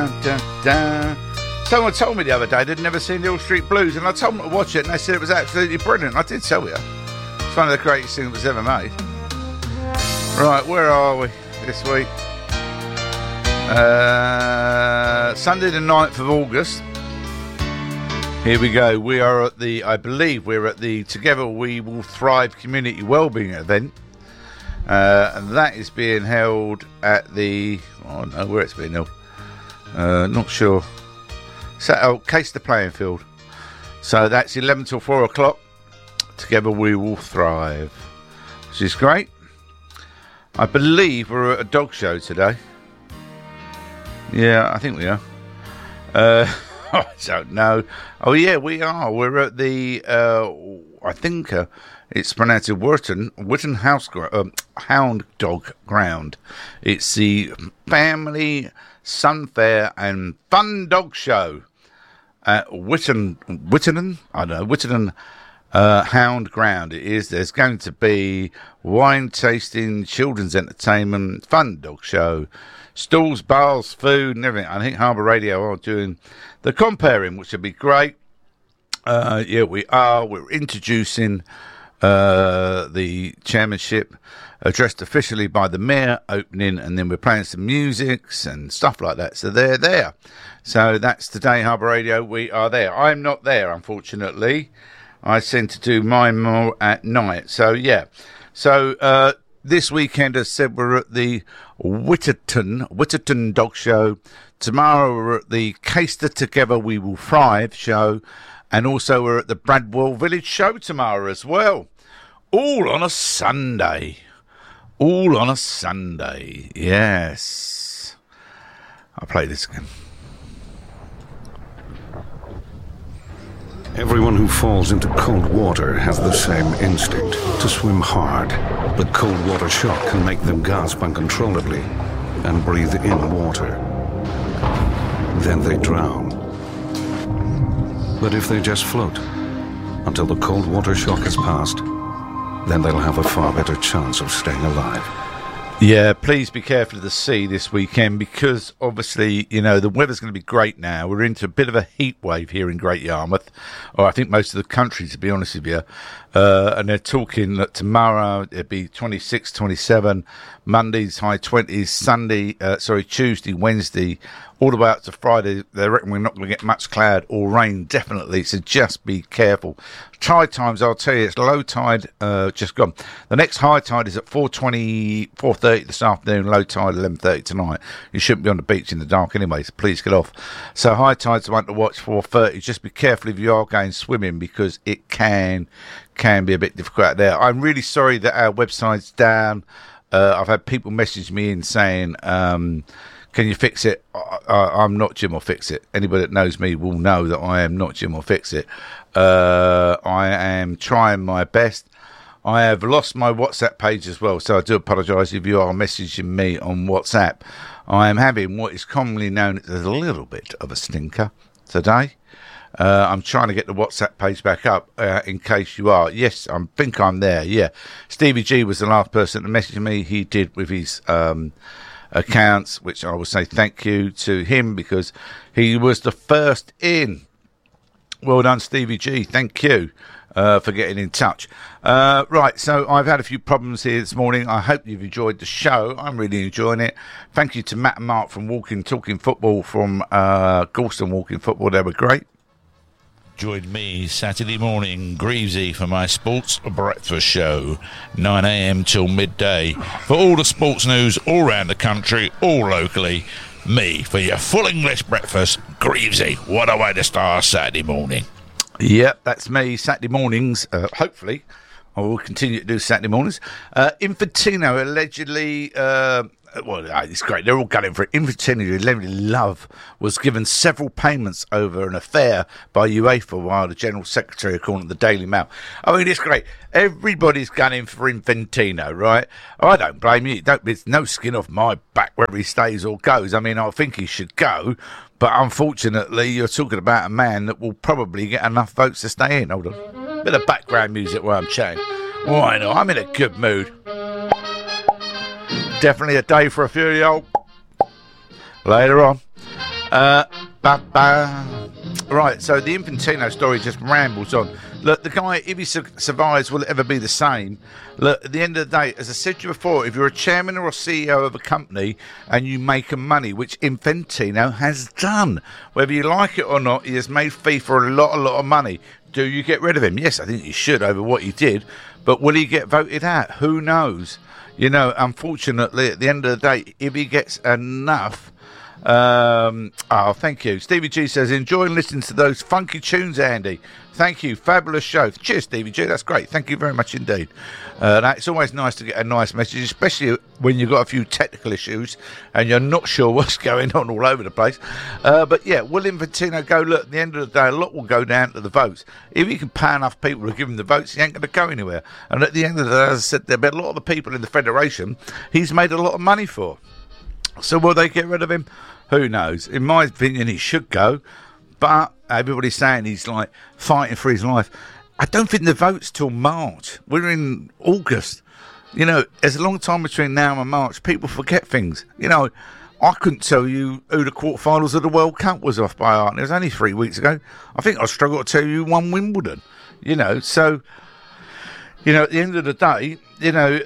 Dun, dun. Someone told me the other day they'd never seen the Hill Street Blues, and I told them to watch it, and they said it was absolutely brilliant. I did tell you. It's one of the greatest things that was ever made. Right, where are we this week? Sunday the 9th of August. Here we go. We are at I believe we're at the Together We Will Thrive Community Wellbeing event. And that is being held at the... Oh, no, where it's being held. Not sure. Case the Playing Field. So that's 11 till 4 o'clock. Together We Will Thrive. Which is great. I believe we're at a dog show today. Yeah, I think we are. I don't know. Oh, yeah, we are. We're at the, I think it's pronounced Witton Hound Dog Ground. It's the Family Sunfair and Fun Dog Show at Witton Hound Ground. It is. There's going to be wine tasting, children's entertainment, fun dog show, stalls, bars, food, and everything. I think Harbour Radio are doing the comparing, which would be great. Yeah, we are. We're introducing the chairmanship, addressed officially by the mayor, opening, and then we're playing some musics and stuff like that. So they're there. So that's today, Harbour Radio. We are there. I'm not there, unfortunately. I tend to do mine more at night. So, yeah. So, this weekend, as I said, we're at the Witterton Dog Show. Tomorrow, we're at the Caister Together We Will Thrive show. And also, we're at the Bradwell Village show tomorrow as well. All on a Sunday. All on a Sunday. Yes. I'll play this again. Everyone who falls into cold water has the same instinct, to swim hard. But cold water shock can make them gasp uncontrollably and breathe in water. Then they drown. But if they just float until the cold water shock has passed, then they'll have a far better chance of staying alive. Yeah, please be careful of the sea this weekend because obviously, you know, the weather's going to be great now. We're into a bit of a heat wave here in Great Yarmouth, or I think most of the country, to be honest with you. And they're talking that tomorrow it'll be 26, 27, Monday's high 20s, Tuesday, Wednesday, all the way up to Friday. They reckon we're not going to get much cloud or rain, definitely, so just be careful. Tide times, I'll tell you, it's low tide just gone. The next high tide is at 4:30 this afternoon, low tide 11:30 tonight. You shouldn't be on the beach in the dark anyway, so please get off. So high tide's the one to watch, 4:30. Just be careful if you are going swimming because it can be a bit difficult out there. I'm really sorry that our website's down. I've had people message me in saying, can you fix it? I'm not Jim or Fix It. Anybody that knows me will know that I am not Jim or Fix It. I am trying my best. I have lost my WhatsApp page as well, so I do apologise if you are messaging me on WhatsApp. I am having what is commonly known as a little bit of a stinker today. I'm trying to get the WhatsApp page back up in case you are. Yes, I think I'm there, yeah. Stevie G was the last person to message me. He did with his accounts, which I will say thank you to him because he was the first in. Well done, Stevie G. Thank you for getting in touch. Right, so I've had a few problems here this morning. I hope you've enjoyed the show. I'm really enjoying it. Thank you to Matt and Mark from Talking Football from Galston Walking Football. They were great. Join me Saturday morning, Greavesy, for my sports breakfast show, 9 a.m. till midday. For all the sports news all around the country, all locally, me for your full English breakfast, Greavesy. What a way to start Saturday morning. Yep, that's me, Saturday mornings, hopefully. I will continue to do Saturday mornings. Infantino allegedly... it's great. They're all gunning for it. Infantino, Love, was given several payments over an affair by UEFA while the General Secretary, according to the Daily Mail. I mean, it's great. Everybody's gunning for Infantino, right? I don't blame you. There's no skin off my back whether he stays or goes. I mean, I think he should go. But unfortunately, you're talking about a man that will probably get enough votes to stay in. Hold on. Bit of background music while I'm chatting. Why not? I'm in a good mood. Definitely a day for a few of the old later on. Right, so the Infantino story just rambles on. Look, the guy, if he survives, will it ever be the same? Look, at the end of the day, as I said to you before, if you're a chairman or a CEO of a company and you make money, which Infantino has done, whether you like it or not, he has made FIFA a lot of money. Do you get rid of him? Yes, I think you should over what he did, but will he get voted out? Who knows? You know, unfortunately, at the end of the day, if he gets enough... thank you. Stevie G says, enjoying listening to those funky tunes, Andy. Thank you. Fabulous show. Cheers, Stevie G. That's great. Thank you very much indeed. It's always nice to get a nice message, especially when you've got a few technical issues and you're not sure what's going on all over the place. But yeah, will Infantino go? Look, at the end of the day, a lot will go down to the votes. If he can pay enough people to give him the votes, he ain't going to go anywhere. And at the end of the day, as I said, there'll be a lot of the people in the Federation he's made a lot of money for. So will they get rid of him? Who knows? In my opinion, he should go. But everybody's saying he's like fighting for his life. I don't think the vote's till March. We're in August. You know, there's a long time between now and March. People forget things. You know, I couldn't tell you who the quarterfinals of the World Cup was off by heart. It was only 3 weeks ago. I think I struggle to tell you who won Wimbledon. You know, so, you know, at the end of the day, you know,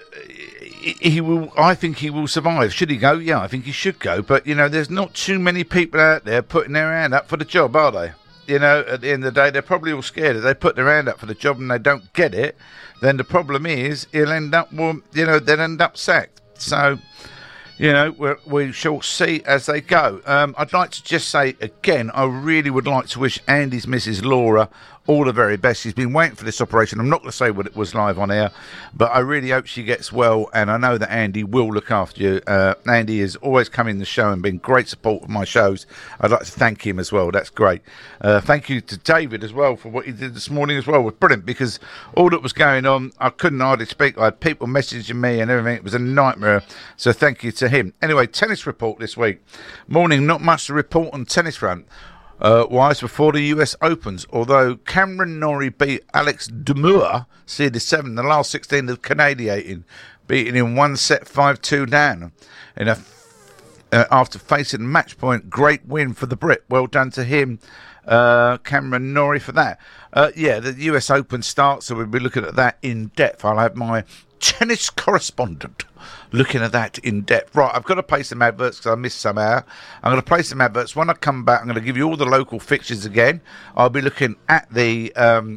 he will. I think he will survive. Should he go? Yeah, I think he should go. But, you know, there's not too many people out there putting their hand up for the job, are they? You know, at the end of the day, they're probably all scared. If they put their hand up for the job and they don't get it, then the problem is he'll end up, well, you know, they'll end up sacked. So, you know, we shall see as they go. I'd like to just say again, I really would like to wish Andy's Mrs. Laura all the very best. She's been waiting for this operation. I'm not going to say what it was live on air, but I really hope she gets well, and I know that Andy will look after you. Andy has always come in the show and been great support of my shows. I'd like to thank him as well. That's great. Thank you to David as well for what he did this morning as well. It was brilliant because all that was going on, I couldn't hardly speak. I had people messaging me and everything. It was a nightmare. So thank you to him. Anyway, tennis report this week. Morning, not much to report on tennis front. Wise before the US Opens, although Cameron Norrie beat Alex Demure, seeded 7 in the last 16 of Canadiating, beating him 1 set 5-2 down in after facing match point. Great win for the Brit. Well done to him, Cameron Norrie, for that. Yeah, the US Open starts, so we'll be looking at that in depth. I'll have my tennis correspondent looking at that in depth. Right, I've got to play some adverts because I missed some out. I'm going to play some adverts. When I come back, I'm going to give you all the local fixtures again. I'll be looking at the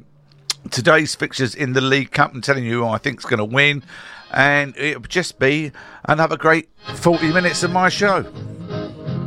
today's fixtures in the League Cup and telling you who I think is going to win. And it'll just be another great 40 minutes of my show.